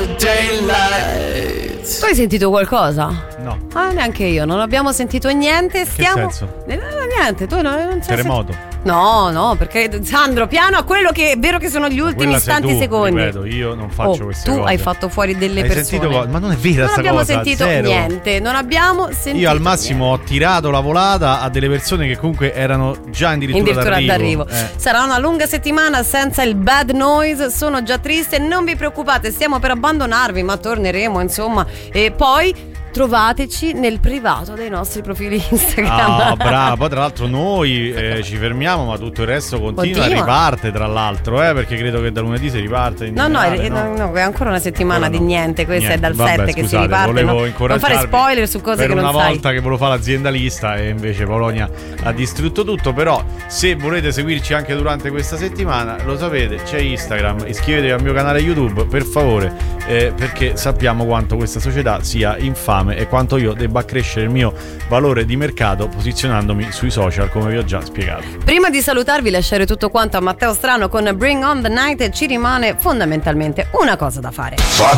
daylight. Tu hai sentito qualcosa? No. Neanche io, non abbiamo sentito niente. Stiamo. Che senso? Niente, tu non sei Terremoto. No, perché Sandro, piano a quello che è vero che sono gli ultimi Quella istanti sei tu, secondi. Ripeto, io non faccio queste tu cose. hai fatto fuori delle Hai persone. sentito ma non è vera sta cosa. Non abbiamo sentito zero. niente. Non abbiamo sentito. Io al massimo ho tirato la volata a delle persone che comunque erano già addirittura d'arrivo. Sarà una lunga settimana senza il bad noise. Sono già triste, non vi preoccupate, stiamo per abbandonarvi, ma torneremo, insomma. E poi trovateci nel privato dei nostri profili Instagram. Ah, bravo. Poi tra l'altro noi ci fermiamo, ma tutto il resto continua. Riparte tra l'altro, perché credo che da lunedì si riparte in generale, no, è ancora una settimana di niente. Questa niente. È dal Vabbè, 7 che si riparte. Volevo non fare spoiler su cose che non sai. Per una volta che volevo fare l'aziendalista e invece Polonia ha distrutto tutto. Però se volete seguirci anche durante questa settimana, lo sapete, c'è Instagram, iscrivetevi al mio canale YouTube per favore, perché sappiamo quanto questa società sia infame e quanto io debba crescere il mio valore di mercato posizionandomi sui social, come vi ho già spiegato. Prima di salutarvi, lasciare tutto quanto a Matteo Strano con Bring on the Night, ci rimane fondamentalmente una cosa da fare.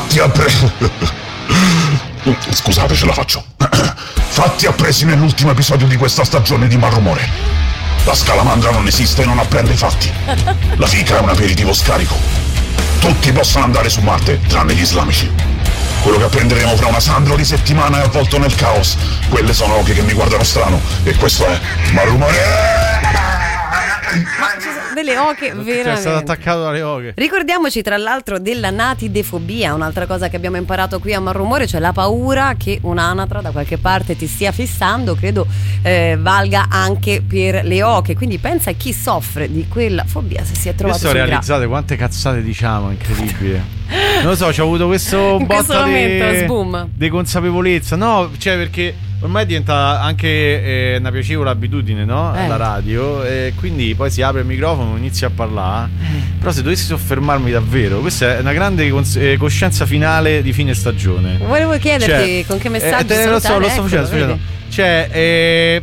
Scusate, ce la faccio. Fatti appresi nell'ultimo episodio di questa stagione di Malrumore. La scalamandra non esiste e non apprende i fatti. La fica è un aperitivo scarico. Tutti possono andare su Marte, tranne gli islamici. Quello che apprenderemo fra una Sandro di settimana è avvolto nel caos. Quelle sono occhi che mi guardano strano. E questo è Malrumore. Ma ci sono delle oche veramente. È stato attaccato dalle oche. Ricordiamoci tra l'altro della natidefobia, un'altra cosa che abbiamo imparato qui a Malrumore, cioè la paura che un'anatra da qualche parte ti stia fissando. Credo valga anche per le oche, quindi pensa a chi soffre di quella fobia se si è trovato Questo realizzate quante cazzate diciamo, incredibile. Non lo so, c'ho avuto questo botta di consapevolezza. No, cioè perché ormai è diventata anche una piacevole abitudine, no? La radio, e quindi poi si apre il microfono, inizi a parlare. Però se dovessi soffermarmi davvero, questa è una grande coscienza finale di fine stagione. Volevo chiederti con che messaggio lo sto facendo. Cioè,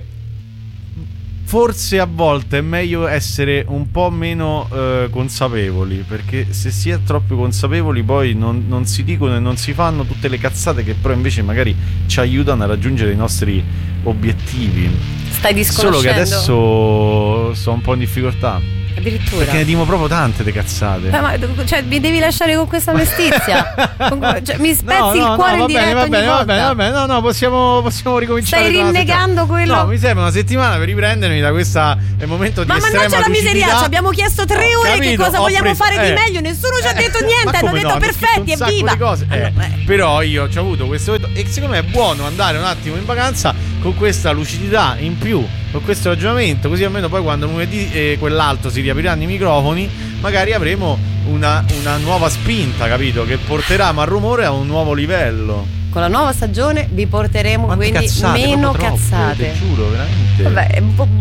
forse a volte è meglio essere un po' meno consapevoli, perché se si è troppo consapevoli poi non si dicono e non si fanno tutte le cazzate che però invece magari ci aiutano a raggiungere i nostri obiettivi. Stai disconoscendo? Solo che adesso sto un po' in difficoltà. Addirittura. Perché ne dimo proprio tante di cazzate. Ma cioè, mi devi lasciare con questa mestizia. Cioè, mi spezzi il cuore in diretta va bene, no, possiamo ricominciare. Stai rinnegando quello. No, mi serve una settimana per riprendermi da questo momento di estrema lucidità. Ma la miseria, ci abbiamo chiesto 3 ore che cosa vogliamo fare di meglio. Nessuno ci ha detto niente, hanno detto perfetti, evviva. Però io ci ho avuto questo e secondo me è buono andare un attimo in vacanza con questa lucidità in più, con questo ragionamento, così almeno poi quando lunedì quell'altro si riapriranno i microfoni, magari avremo una nuova spinta, capito? Che porterà Malrumore a un nuovo livello. Con la nuova stagione vi porteremo quindi cazzate, meno cazzate. Te giuro, veramente. Vabbè,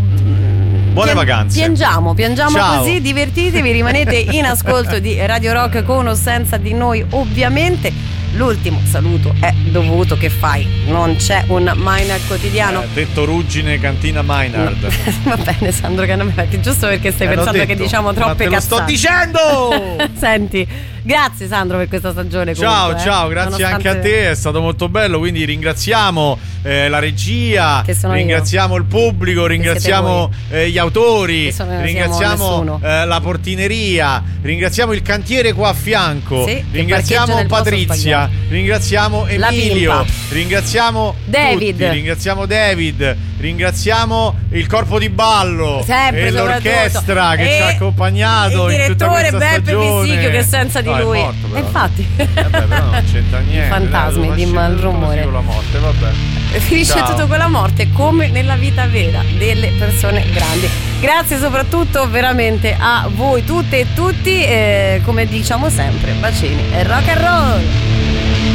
buone vacanze. Piangiamo Ciao. Così, divertitevi, rimanete in ascolto di Radio Rock con o senza di noi, ovviamente. L'ultimo saluto è dovuto, che fai? Non c'è un Maynard quotidiano. Detto ruggine cantina Maynard. Va bene Sandro Cannavati, giusto perché stai pensando che diciamo troppe cazzate. Lo sto dicendo! Senti, grazie Sandro per questa stagione comunque, ciao, grazie anche a te, è stato molto bello, quindi ringraziamo la regia, ringraziamo il pubblico, ringraziamo gli autori, ringraziamo la portineria, ringraziamo il cantiere qua a fianco, ringraziamo Patrizia, ringraziamo Emilio, ringraziamo David, tutti, ringraziamo David, ringraziamo il corpo di ballo sempre, e l'orchestra che ci ha accompagnato in tutta questa Beppe stagione. Pisicchio, che senza di lui è morto, però. Infatti però non c'entra niente. I fantasmi di Malrumore. Con la morte, vabbè. Finisce tutto con la morte, come nella vita vera delle persone grandi. Grazie soprattutto veramente a voi tutte e tutti, come diciamo sempre, bacini e rock and roll.